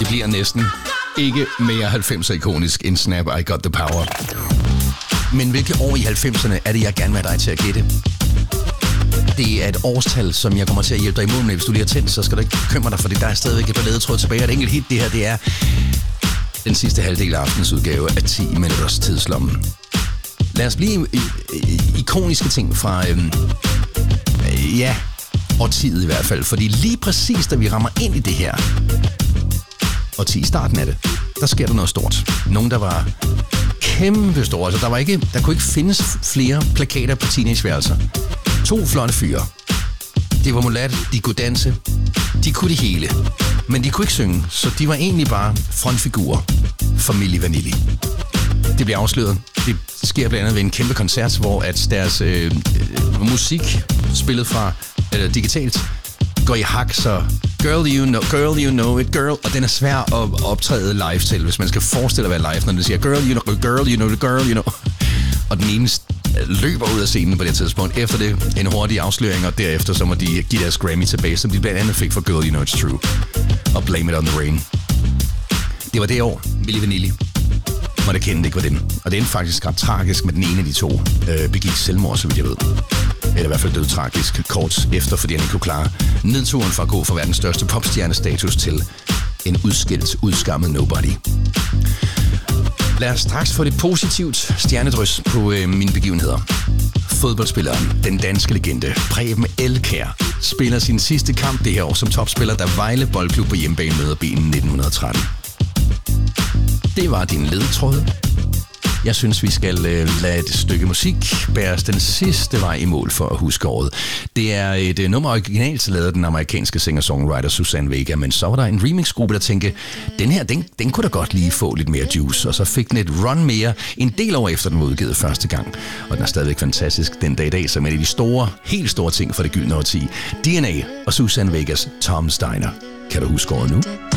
Det bliver næsten ikke mere 90'er ikonisk end Snap, I Got The Power. Men hvilke år i 90'erne er det, jeg gerne vil have dig til at gætte? Det er et årstal, som jeg kommer til at hjælpe dig imod med. Hvis du lige har tændt, så skal du ikke bekymre dig, for der er stadigvæk et par ledetråd tilbage. Og et enkelt hit, det her, det er den sidste halvdel af aftens udgave af 10 minutters tidslommen. Lad os blive ikoniske ting fra, årtiet i hvert fald. Fordi lige præcis, da vi rammer ind i det her årti, i starten af det, der sker der noget stort. Nogen, der var kæmpe store. Altså, der kunne ikke findes flere plakater på teenageværelser. 2 flotte fyre. Det var mulat, de kunne danse, de kunne det hele. Men de kunne ikke synge, så de var egentlig bare frontfigurer for Milli Vanilli. Det bliver afsløret. Det sker blandt andet ved en kæmpe koncert, hvor at deres musik, spillet fra digitalt, går i hak, så girl you know it, girl. Og den er svær at optræde live til, hvis man skal forestille at være live, når det siger girl you know. Og den ene løber ud af scenen på det tidspunkt. Efter det en hurtig afsløring, og derefter så må de give deres Grammy tilbage, som de blandt andet fik for Girl You Know It's True. Og Blame It On The Rain. Det var det år, Milli Vanilli måtte erkende, det ikke var dem. Og det endte faktisk ret tragisk, med den ene af de to begik selvmord, så vidt jeg ved. Eller i hvert fald døde tragisk kort efter, fordi han ikke kunne klare nedturen for at gå fra verdens største popstjernestatus til en udskilt, udskammet nobody. Lad os straks få det positivt stjernedrys på mine begivenheder. Fodboldspilleren, den danske legende, Preben Elkjær, spiller sin sidste kamp det her år som topspiller, da Vejle Boldklub på hjemmebane møder BN 1913. Det var din ledetråd. Jeg synes, vi skal lade et stykke musik bære os den sidste vej i mål for at huske året. Det er et nummer originalt lavet af den amerikanske singer-songwriter Suzanne Vega, men så var der en remixgruppe, der tænkte, den her, den kunne da godt lige få lidt mere juice, og så fik den et run mere en del år efter den var udgivet første gang. Og den er stadigvæk fantastisk den dag i dag, som en af de store, helt store ting for det gyldne årti. DNA og Suzanne Vegas Tom's Diner. Kan du huske året nu?